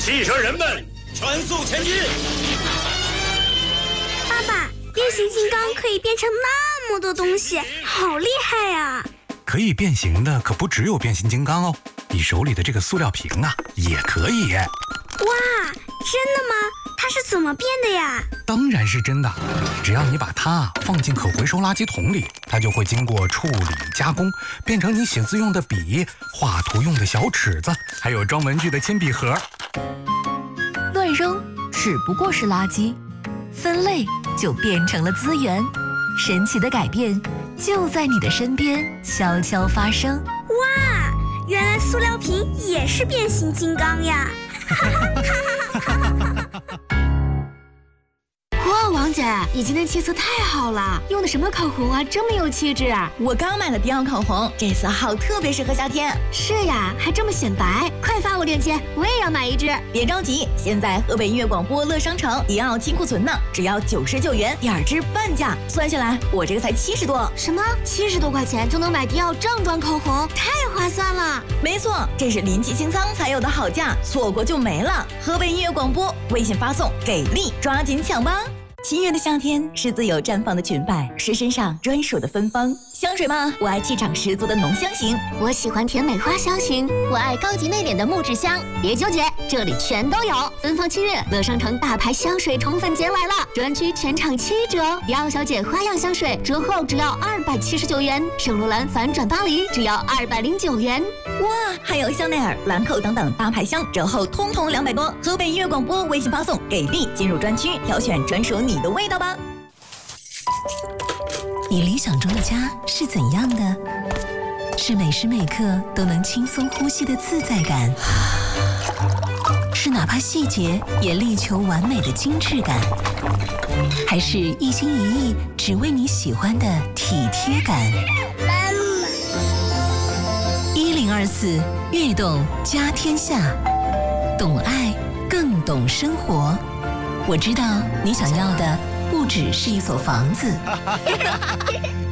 汽车人们，全速前进！ 爸爸，变形金刚可以变成那么多东西，好厉害呀！ 可以变形的可不只有变形金刚哦，你手里的这个塑料瓶啊，也可以。 哇，真的吗？它是怎么变的呀？ 当然是真的，只要你把它放进可回收垃圾桶里，它就会经过处理加工，变成你写字用的笔、画图用的小尺子，还有装文具的铅笔盒。 乱扔只不过是垃圾，分类就变成了资源。神奇的改变就在你的身边悄悄发生。 哇，原来塑料瓶也是变形金刚呀！ 哇，王姐，你今天气色太好了，用的什么口红啊，这么有气质啊！ 我刚买了迪奥口红，这色号特别适合夏天。 是呀，还这么显白，快发我链接，我也要买一支。 别着急，现在河北音乐广播乐商城迪奥清库存呢，只要99元，2支半价，算下来我这个才70多。 什么？70多块钱就能买迪奥正装口红，太划算了！ 没错，这是临期清仓才有的好价，错过就没了。河北音乐广播微信发送给力，抓紧抢吧！7月的夏天是自由绽放的裙摆，是身上专属的芬芳。香水吗？我爱气场十足的浓香型， 我喜欢甜美花香型，我爱高级内敛的木质香。别纠结，这里全都有。芬芳7月，乐商城大牌香水宠粉节来了，专区全场7折。迪奥小姐花样香水折后只要279元，圣罗兰反转巴黎只要209元。 哇，还有香奈儿、兰蔻等等大牌香，折后通通200多。河北音乐广播微信发送给力，进入专区挑选专属你的味道吧。 你理想中的家是怎样的？是每时每刻都能轻松呼吸的自在感，是哪怕细节也力求完美的精致感，还是一心一意只为你喜欢的体贴感？1024悦动家天下，懂爱更懂生活。我知道你想要的不只是一所房子。